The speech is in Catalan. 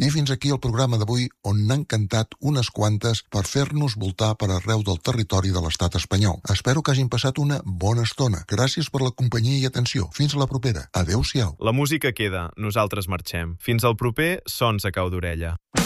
I fins aquí el programa d'avui, on n'han cantat unes quantes per fer-nos voltar per arreu del territori de l'estat espanyol. Espero que hagin passat una bona estona. Gràcies per la companyia i atenció. Fins la propera. Adéu-siau. La música queda, nosaltres marxem. Fins al proper Sons a cau d'orella.